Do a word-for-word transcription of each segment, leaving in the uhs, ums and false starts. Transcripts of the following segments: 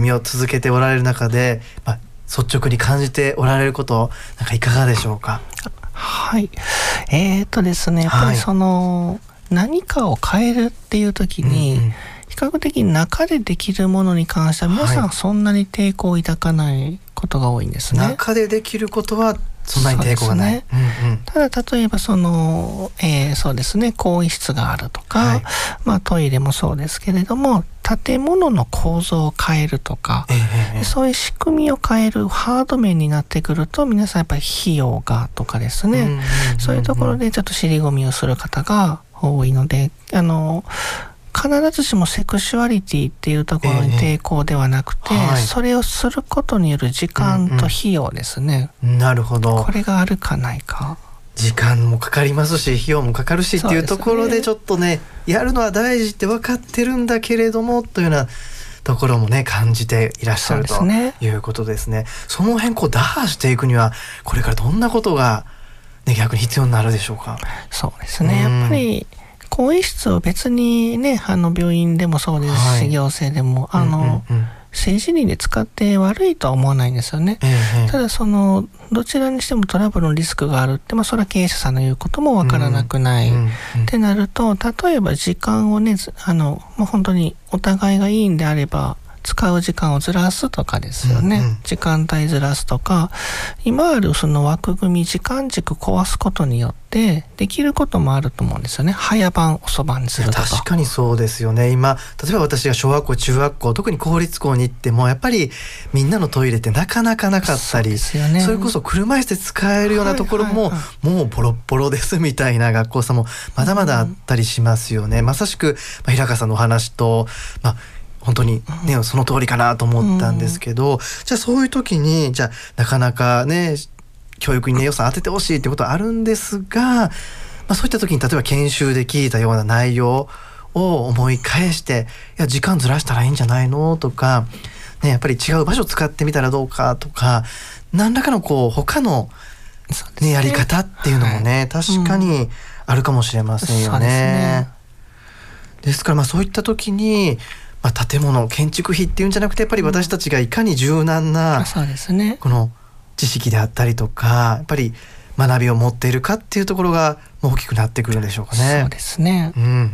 組を続けておられる中で、まあ、率直に感じておられることなんかいかがでしょうか？ はい、えーとですねやっぱりその、はい、何かを変えるっていう時に、うんうん、比較的中でできるものに関しては皆さんそんなに抵抗を抱かないことが多いんですね。 中でできることはそんなに抵抗がない。そうですね。うんうん、 ただ例えばその、えー、そうですね更衣室があるとか、はい、まあトイレもそうですけれども建物の構造を変えるとか、えー、そういう仕組みを変えるハード面になってくると皆さんやっぱり費用がとかですね、うんうんうんうん、そういうところでちょっと尻込みをする方が多いので、あの必ずしもセクシュアリティっていうところに抵抗ではなくて、えーはい、それをすることによる時間と費用ですね、 うんうん、なるほど。 これがあるかないか。 時間もかかりますし費用もかかるしっていうところでちょっとねやるのは大事って分かってるんだけれどもというようなところもね感じていらっしゃるということですね。その辺こう打破していくにはこれからどんなことが、ね、逆に必要になるでしょうか？ そうですね、やっぱり更衣室を別にねあの病院でもそうですし、はい、行政でもあの、うんうんうん、政治人で使って悪いとは思わないんですよね、ええ、ただそのどちらにしてもトラブルのリスクがあるって、まあ、それは経営者さんの言うこともわからなくない、うんうんうん、ってなると例えば時間をねあのもう本当にお互いがいいんであれば使う時間をずらすとかですよね、うんうん、時間帯ずらすとか今あるその枠組み時間軸壊すことによってできることもあると思うんですよね。早番遅番にするとか。 確かにそうですよね。今例えば私が小学校中学校特に公立校に行ってもやっぱりみんなのトイレってなかなかなかったり そ,、ね、それこそ車椅子で使えるようなところも、はいはいはい、もうボロッボロですみたいな学校さんもまだまだあったりしますよね、うん、まさしく、まあ、平川さんのお話と、まあ本当にね、うん、その通りかなと思ったんですけど、うん、じゃあそういう時にじゃあなかなかね教育にね予算当ててほしいってことはあるんですが、まあ、そういった時に例えば研修で聞いたような内容を思い返していや時間ずらしたらいいんじゃないのとか、ね、やっぱり違う場所使ってみたらどうかとか何らかのこう他の、ね、やり方っていうのもね、はい、確かにあるかもしれませんよね。そうですね。ですからまあそういった時にまあ、建物建築費っていうんじゃなくてやっぱり私たちがいかに柔軟な、うん、そうですね、この知識であったりとかやっぱり学びを持っているかっていうところが大きくなってくるんでしょうかね。 そうですね、 うんうんうん、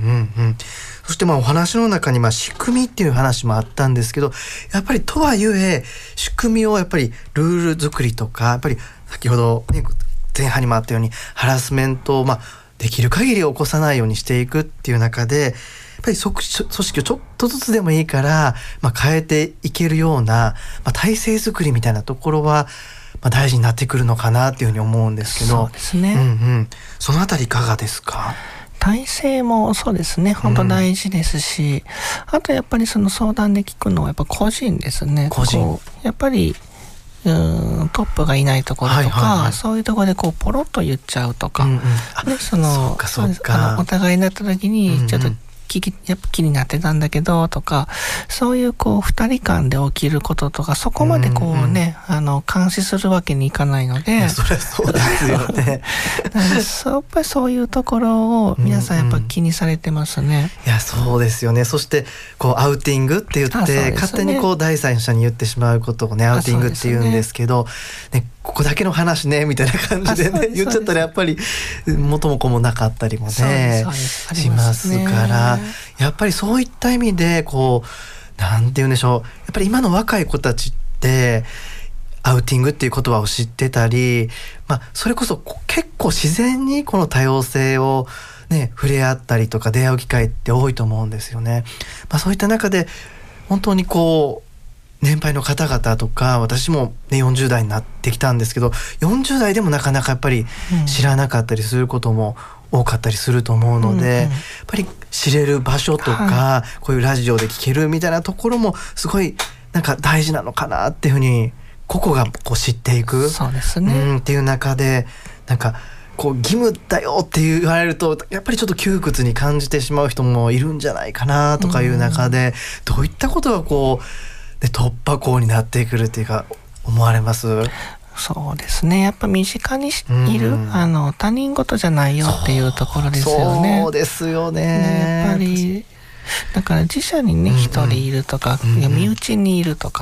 そしてまあお話の中にまあ仕組みっていう話もあったんですけどやっぱりとはいえ仕組みをやっぱりルール作りとかやっぱり先ほど、ね、前半にもあったようにハラスメントをまあできる限り起こさないようにしていくっていう中でやっぱり組織をちょっとずつでもいいから、まあ、変えていけるような、まあ、体制作りみたいなところは、まあ、大事になってくるのかなっていうふうに思うんですけど。 そうですね、 うんうん、そのあたりいかがですか？ 体制もそうですね本当大事ですし、うん、あとやっぱりその相談で聞くのはやっぱ個人ですね。 個人やっぱりうーんトップがいないところとか、はいはいはい、そういうところでこうポロッと言っちゃうとか、うんうん、でそのそうかそうかあのお互いになった時にちょっと、うんうん気, やっぱ気になってたんだけどとかそういうこう二人間で起きることとかそこまでこうね、うんうん、あの監視するわけにいかないのでそりゃそうですよねやっぱりそういうところを皆さんやっぱ気にされてますね、うんうん、 いやそうですよね。そしてこうアウティングって言って、ね、勝手にこう第三者に言ってしまうことをねアウティングって言うんですけどねここだけの話ねみたいな感じでね言っちゃったらやっぱり元も子もなかったりもねしますからやっぱりそういった意味でこうなんて言うんでしょうやっぱり今の若い子たちってアウティングっていう言葉を知ってたり、まあ、それこそ結構自然にこの多様性をね触れ合ったりとか出会う機会って多いと思うんですよね。まあ、そういった中で本当にこう年配の方々とか私も、ね、よんじゅう代になってきたんですけどよんじゅう代でもなかなかやっぱり知らなかったりすることも多かったりすると思うので、うんうん、やっぱり知れる場所とか、はい、こういうラジオで聞けるみたいなところもすごいなんか大事なのかなっていうふうに個々がこう知っていくそうですね、 うん、っていう中でなんかこう義務だよって言われるとやっぱりちょっと窮屈に感じてしまう人もいるんじゃないかなとかいう中で、うん、どういったことがこうで突破口になってくるっていうか思われます？ そうですねやっぱ身近にいる、うん、あの他人事じゃないよっていうところですよね。 そうですよね。 ねやっぱりだから自社にね一、うんうん、人いるとか、うんうん、身内にいるとか